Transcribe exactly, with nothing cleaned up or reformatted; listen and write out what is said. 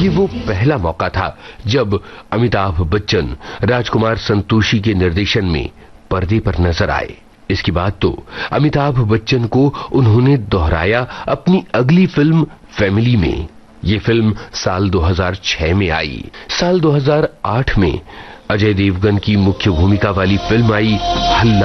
ये वो पहला मौका था जब अमिताभ बच्चन राजकुमार संतोषी के निर्देशन में पर्दे पर नजर आए। इसके बाद तो अमिताभ बच्चन को उन्होंने दोहराया अपनी अगली फिल्म फैमिली में। ये फिल्म साल दो हज़ार छह में आई। साल दो हज़ार आठ में अजय देवगन की मुख्य भूमिका वाली फिल्म आई हल्ला